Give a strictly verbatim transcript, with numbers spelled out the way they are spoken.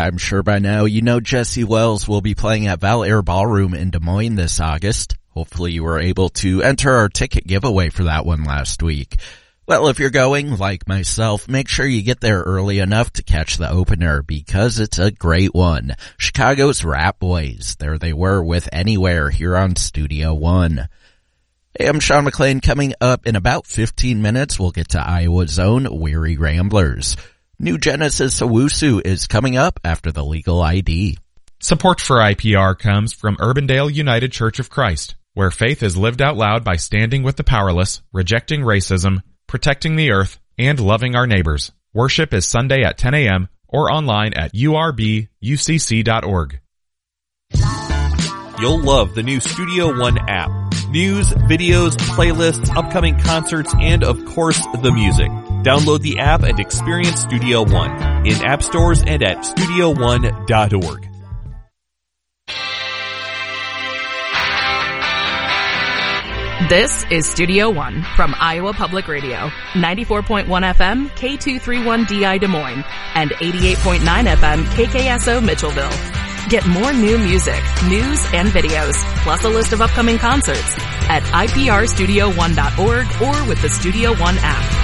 I'm sure by now you know Jesse Wells will be playing at Val Air Ballroom in Des Moines this August. Hopefully you were able to enter our ticket giveaway for that one last week. Well, if you're going, like myself, make sure you get there early enough to catch the opener because it's a great one. Chicago's Rap Boys. There they were with Anywhere here on Studio One. Hey, I'm Sean McLean. Coming up in about fifteen minutes, we'll get to Iowa's own Weary Ramblers. New Genesis Owusu is coming up after the Legal I D. Support for I P R comes from Urbandale United Church of Christ, where faith is lived out loud by standing with the powerless, rejecting racism, protecting the earth, and loving our neighbors. Worship is Sunday at ten a.m. or online at U R B U C C dot org. You'll love the new Studio One app. News, videos, playlists, upcoming concerts, and of course, the music. Download the app and experience Studio One in app stores and at studio one dot org. This is Studio One from Iowa Public Radio, ninety-four point one F M, K two thirty-one D I Des Moines, and eighty-eight point nine F M, K K S O Mitchellville. Get more new music, news, and videos, plus a list of upcoming concerts at I P R studio one dot org or with the Studio One app.